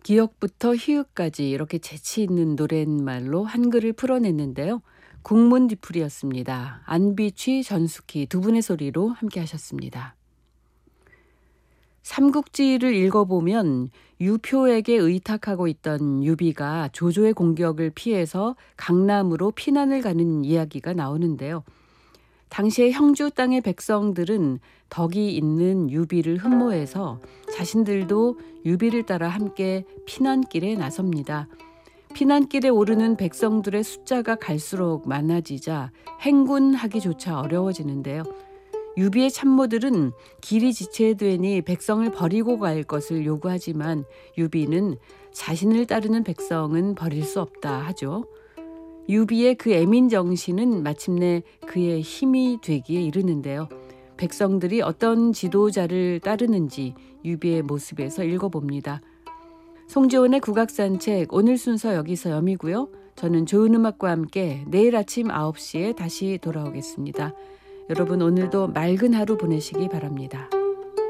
기역부터 희읍까지 이렇게 재치 있는 노랫말로 한글을 풀어냈는데요. 국문 뒤풀이였습니다. 안비취, 전숙희 두 분의 소리로 함께 하셨습니다. 삼국지를 읽어보면 유표에게 의탁하고 있던 유비가 조조의 공격을 피해서 강남으로 피난을 가는 이야기가 나오는데요. 당시에 형주 땅의 백성들은 덕이 있는 유비를 흠모해서 자신들도 유비를 따라 함께 피난길에 나섭니다. 피난길에 오르는 백성들의 숫자가 갈수록 많아지자 행군하기조차 어려워지는데요. 유비의 참모들은 길이 지체되니 백성을 버리고 갈 것을 요구하지만 유비는 자신을 따르는 백성은 버릴 수 없다 하죠. 유비의 그 애민 정신은 마침내 그의 힘이 되기에 이르는데요. 백성들이 어떤 지도자를 따르는지 유비의 모습에서 읽어봅니다. 송지원의 국악산책 오늘 순서 여기서 여미고요. 저는 좋은 음악과 함께 내일 아침 9시에 다시 돌아오겠습니다. 여러분 오늘도 맑은 하루 보내시기 바랍니다.